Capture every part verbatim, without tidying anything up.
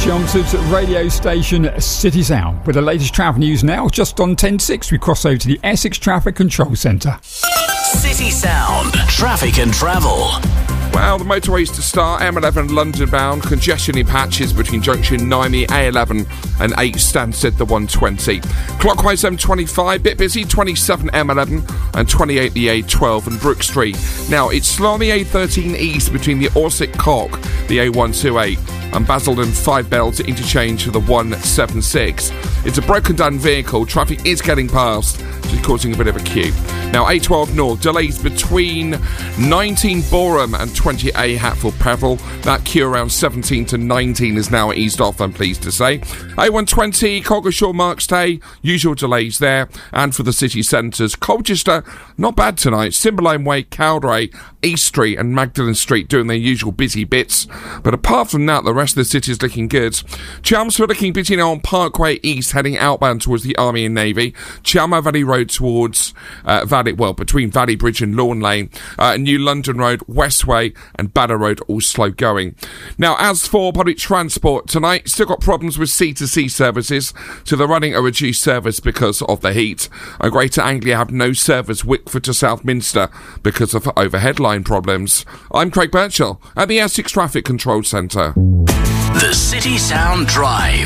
Chelmsford's radio station City Sound. With the latest travel news now, just on ten six, we cross over to the Essex Traffic Control Centre. City Sound, traffic and travel. Well, the motorways to start, M eleven London bound, congestion in patches between junction Nimey, A eleven and eight Stansted, the one twenty. Clockwise M twenty-five, bit busy, twenty-seven M eleven and twenty-eight the A twelve and Brook Street. Now, it's slow on the A thirteen east between the Orsic Cock, the A one twenty-eight, and Basildon Five Bells interchange for the one seventy-six. It's a broken down vehicle, traffic is getting past, which is causing a bit of a queue. Now, A twelve North, delays between nineteen Boreham and twenty A Hatfield Peville. That queue around seventeen to nineteen is now eased off, I'm pleased to say. A one twenty, Coggeshall Markstay, usual delays there. And for the city centres, Colchester, not bad tonight. Cymberline Way, Cowdray, East Street and Magdalen Street doing their usual busy bits. But apart from that, the rest of the city is looking good. Chelmsford looking busy now on Parkway East, heading outbound towards the Army and Navy. Chelmer Valley Road towards uh, Valley, well, between Valley Bridge and Lawn Lane. Uh, New London Road, Westway and Banner Road all slow going. Now, as for public transport tonight, still got problems with C to C services, so they're running a reduced service because of the heat. And Greater Anglia have no service Wickford to Southminster because of overhead line problems. I'm Craig Birchall at the Essex Traffic Control Centre. The City Sound Drive.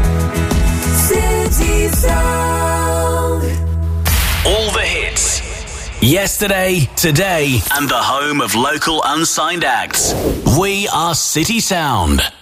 City Sound. All the hits. Yesterday, today, and the home of local unsigned acts. We are City Sound.